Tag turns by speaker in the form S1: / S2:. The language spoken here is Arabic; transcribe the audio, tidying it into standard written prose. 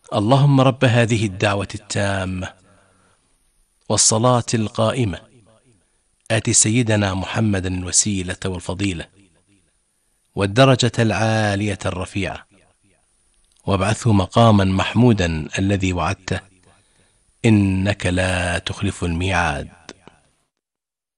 S1: اللهم رب هذه الدعوة التامة والصلاة القائمة آت سيدنا محمدا الوسيلة والفضيلة والدرجة العالية الرفيعة وابعثه مقاما محمودا الذي وعدته إنك لا تخلف الميعاد.